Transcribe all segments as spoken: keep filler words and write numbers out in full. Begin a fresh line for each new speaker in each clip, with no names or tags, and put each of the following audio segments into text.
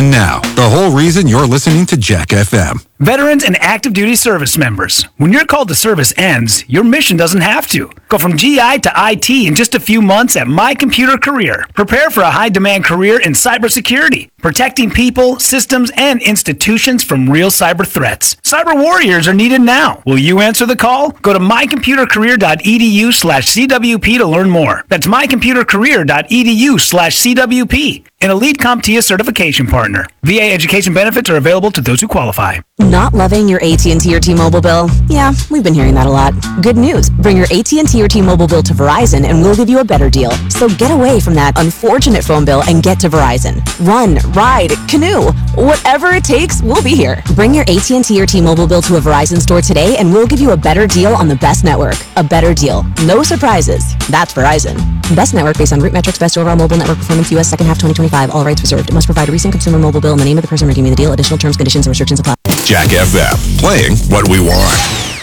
And now, the whole reason you're listening to Jack F M.
Veterans and active duty service members, when your call to service ends, your mission doesn't have to. Go from G I to I T in just a few months at My Computer Career. Prepare for a high-demand career in cybersecurity, protecting people, systems, and institutions from real cyber threats. Cyber warriors are needed now. Will you answer the call? Go to mycomputercareer.edu slash CWP to learn more. That's mycomputercareer.edu slash CWP. An Elite CompTIA certification partner. V A education benefits are available to those who qualify.
Not loving your A T and T or T-Mobile bill? Yeah, we've been hearing that a lot. Good news. Bring your A T and T or T-Mobile bill to Verizon and we'll give you a better deal. So get away from that unfortunate phone bill and get to Verizon. Run, ride, canoe, whatever it takes, we'll be here. Bring your A T and T or T-Mobile bill to a Verizon store today and we'll give you a better deal on the best network. A better deal. No surprises. That's Verizon. Best network based on root metrics, best overall mobile network performance, U S second half twenty twenty-five. All rights reserved. Must provide a recent consumer mobile bill and the name of the person redeeming the deal. Additional terms, conditions, and restrictions apply.
Jack F M, playing what we want.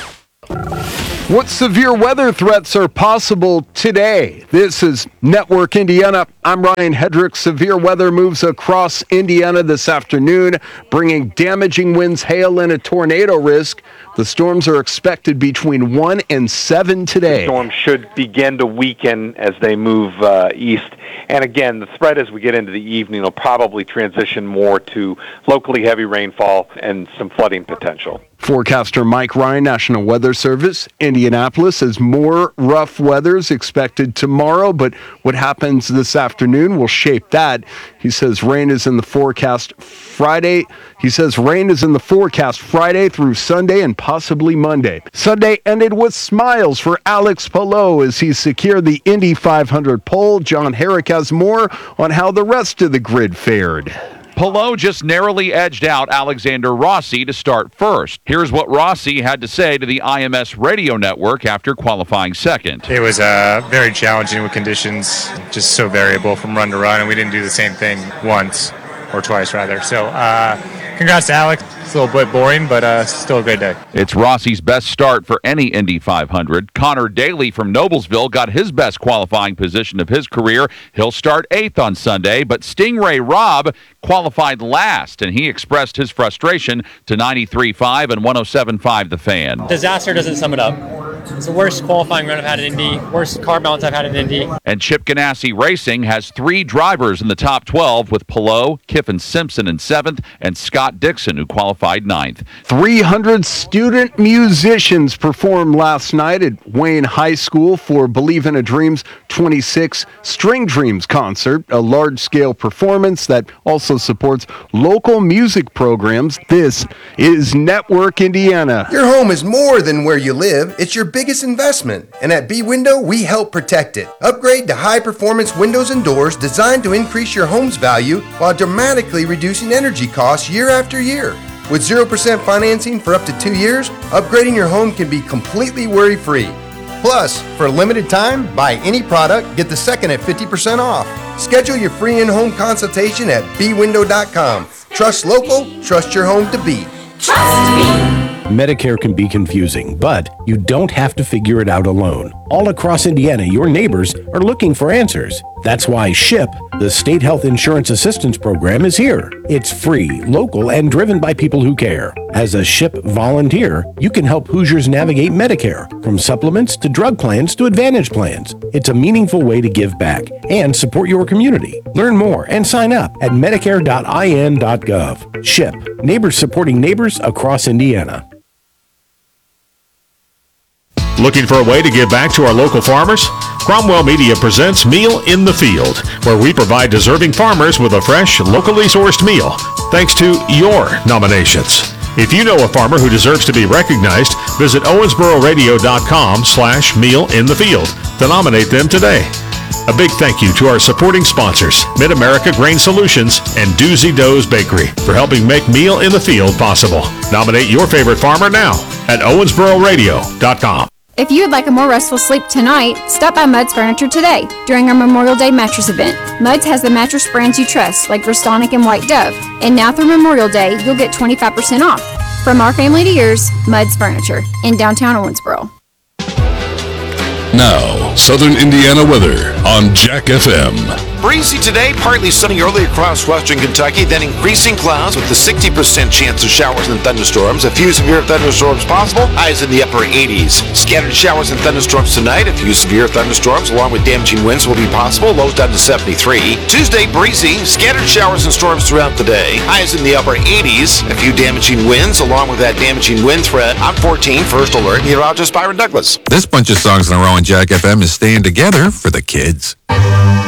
What severe weather threats are possible today? This is Network Indiana. I'm Ryan Hedrick. Severe weather moves across Indiana this afternoon, bringing damaging winds, hail, and a tornado risk. The storms are expected between one and seven today.
The storm should begin to weaken as they move uh, east. And again, the threat as we get into the evening will probably transition more to locally heavy rainfall and some flooding potential.
Forecaster Mike Ryan, National Weather Service. Indianapolis has more rough weather is expected tomorrow, but what happens this afternoon will shape that. He says rain is in the forecast Friday. He says rain is in the forecast Friday through Sunday and possibly Monday. Sunday ended with smiles for Alex Palou as he secured the Indy five hundred pole. John Herrick has more on how the rest of the grid fared.
Palou just narrowly edged out Alexander Rossi to start first. Here's what Rossi had to say to the I M S radio network after qualifying second.
It was uh, very challenging with conditions, just so variable from run to run, and we didn't do the same thing once, or twice rather. So uh, congrats to Alex. It's a little bit boring, but uh, still a great day.
It's Rossi's best start for any Indy five hundred. Connor Daly from Noblesville got his best qualifying position of his career. He'll start eighth on Sunday, but Stingray Robb qualified last, and he expressed his frustration to ninety-three point five and one oh seven point five The Fan.
Disaster doesn't sum it up. It's the worst qualifying run I've had in Indy, worst car balance I've had in Indy.
And Chip Ganassi Racing has three drivers in the top twelve with Palou, Kiffin Simpson in seventh, and Scott Dixon, who qualified ninth.
three hundred student musicians performed last night at Wayne High School for Believe in a Dream's twenty-sixth String Dreams concert, a large-scale performance that also supports local music programs. This is Network Indiana.
Your home is more than where you live. It's your biggest investment. And at B-Window, we help protect it. Upgrade to high-performance windows and doors designed to increase your home's value while dramatically reducing energy costs year after year. With zero percent financing for up to two years, upgrading your home can be completely worry-free. Plus, for a limited time, buy any product, get the second at fifty percent off. Schedule your free in-home consultation at b window dot com. Trust local, trust your home to beat.
Trust me. Medicare can be confusing, but you don't have to figure it out alone. All across Indiana, your neighbors are looking for answers. That's why SHIP, the State Health Insurance Assistance Program, is here. It's free, local, and driven by people who care. As a SHIP volunteer, you can help Hoosiers navigate Medicare, from supplements to drug plans to Advantage plans. It's a meaningful way to give back and support your community. Learn more and sign up at medicare dot i n dot gov. SHIP, neighbors supporting neighbors across Indiana.
Looking for a way to give back to our local farmers? Cromwell Media presents Meal in the Field, where we provide deserving farmers with a fresh, locally sourced meal, thanks to your nominations. If you know a farmer who deserves to be recognized, visit owensboro radio dot com slash meal in the field to nominate them today. A big thank you to our supporting sponsors, Mid-America Grain Solutions and Doozy Doe's Bakery, for helping make Meal in the Field possible. Nominate your favorite farmer now at owensboro radio dot com.
If you would like a more restful sleep tonight, stop by Mudd's Furniture today during our Memorial Day mattress event. Mudd's has the mattress brands you trust, like Restonic and White Dove. And now through Memorial Day, you'll get twenty-five percent off. From our family to yours, Mudd's Furniture in downtown Owensboro.
Now, Southern Indiana weather on Jack F M.
breezy today, partly sunny early across western Kentucky, then increasing clouds with a sixty percent chance of showers and thunderstorms. A few severe thunderstorms possible, highs in the upper eighties. Scattered showers and thunderstorms tonight. A few severe thunderstorms along with damaging winds will be possible, lows down to seventy-three. Tuesday, breezy, scattered showers and storms throughout the day, highs in the upper eighties. A few damaging winds along with that damaging wind threat. I'm fourteen, first alert, meteorologist Byron Douglas.
This bunch of songs in a row on Jack F M is staying together for the kids.